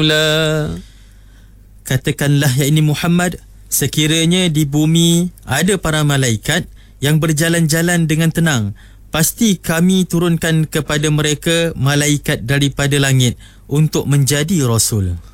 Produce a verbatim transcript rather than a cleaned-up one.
Katakanlah, ya ini Muhammad, sekiranya di bumi ada para malaikat yang berjalan-jalan dengan tenang, pasti kami turunkan kepada mereka malaikat daripada langit untuk menjadi Rasul.